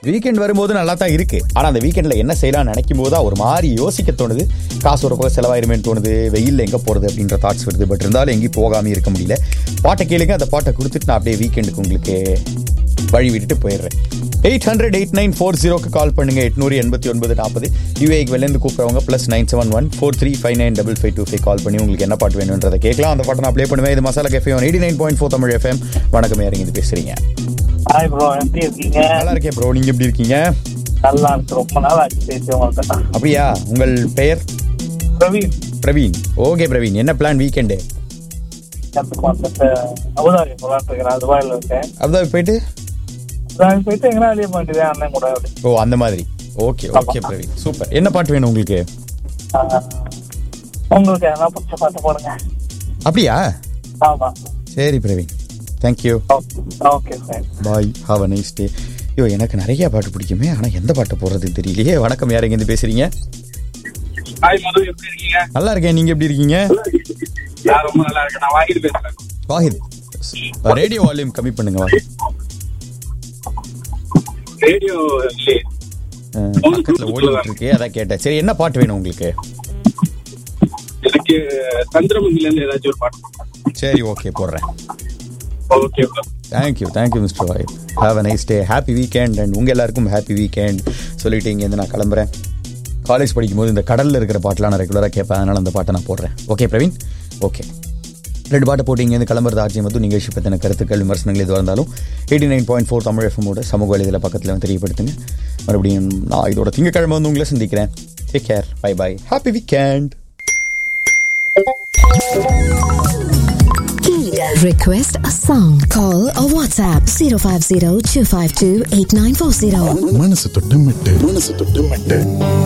Weekend வரும்போது நல்லா தான் இருக்கு. ஆனா அந்த வீக்கெண்ட்ல என்ன செய்யலாம்னு நினைக்கும் போது ஒரு மாதிரி யோசிக்க தோணுது. காசு ஒரு பக்கம் செலவாயிருமேன்னு தோணுது. வெயில்ல எங்க போறது அப்படின்ற தாட்ஸ் வருது. பட் இருந்தாலும் எங்கேயும் போகாம இருக்க முடியல. பாட்டை கேளுங்க. அந்த பாட்டை கொடுத்துட்டு நான் அப்படியே வீக்கெண்டுக்கு உங்களுக்கு வழி விட்டுட்டு போயிடுறேன். 800-8940 கால் பண்ணுங்க. 800-8940 யூஏக்கு வெளிலேருந்து கூப்பிடுறவங்க +971-4359-5525 கால் பண்ணி உங்களுக்கு என்ன பாட்டு வேணுன்றதை கேட்கலாம். அந்த பாட்டை நான் ப்ளே பண்ணுவேன். இது மசாலா கேஃபே 89.4 தமிழ் FM. வணக்கம், யாருங்க இது பேசுறீங்க? ஹாய் ப்ரோ, எப்படி இருக்கீங்க? நல்லா இருக்கேன் ப்ரோ, நீங்க எப்படி இருக்கீங்க? நல்லா இருக்கு, ரொம்ப நாள் ஆச்சு பேசி உங்கள்கிட்ட. அப்படியா? உங்கள் பெயர்? பிரவீன். ஓகே பிரவீன், என்ன பிளான் வீக்கெண்டு? வந்துட்டு அபுதாபி போலான்னு இருக்கிறேன். துபாயில் இருக்கேன். அபுதாபி போயிட்டு எங்கன்னா வெளியே போயிட்டு அண்ணன் கூட. ஓ, அந்த மாதிரி. Okay okay Praveen, super. என்ன பாட்டு வேணும் உங்களுக்கு? உங்களுக்கு என்ன பிடிச்ச பாட்டு போடுங்க. அப்படியா? ஆமா. சரி Praveen, thank you. Okay sir, bye, have a nice day. ஐயோ, எனக்கு நிறைய பாட்டு பிடிக்குமே, ஆனா எந்த பாட்டு போடுறதுன்னு தெரியலையே. வணக்கம், யார் எங்க இருந்து பேசுறீங்க? ஹாய் மது, எப்படி இருக்கீங்க? நல்லா இருக்கேன், நீங்க எப்படி இருக்கீங்க? ரொம்ப நல்லா இருக்கேன். நான் வாஹித் பேசுறேன். வாஹித், ரேடியோ வால்யூம் கம்மி பண்ணுங்க. வாஹித், ரேடியோ பக்கத்துல ஓடிட்டு இருக்கு, அதான் கேட்டேன். சரி, என்ன பாட்டு வேணும் உங்களுக்கு? எனக்கு சந்திரமுகில இருந்து ஏதாச்சும் ஒரு பாட்டு. சரி, ஓகே, போடுறேன். Okay, thank you mister Wahid. Have a nice day, happy weekend. And உங்க எல்லாருக்கும் ஹாப்பி வீக்கெண்ட் சொல்லிட்டு இங்கேருந்து நான் கிளம்புறேன். காலேஜ் படிக்கும்போது இந்த கடலில் இருக்கிற பாட்டெலாம் நான் ரெகுலராக கேட்பேன், அதனால் அந்த பாட்டை நான் போடுறேன். Okay Praveen, okay. 2 பாட்டை போட்டு இங்கேருந்து கிளம்புறது ஆட்சி மொத்தம் நிகழ்ச்சி பற்றின கருத்துக்கள், விமர்சனங்கள் எதுவாக இருந்தாலும் 89.4 தமிழ் FM சமூக வலைதள பக்கத்தில் தெரியப்படுத்துங்க. மறுபடியும் நான் இதோட திங்கக்கிழமை வந்து உங்களை சந்திக்கிறேன். Take care, by by, happy weekend. Request a song. Call or WhatsApp 050-252-8940. மனசு தொட்டு மெட்டு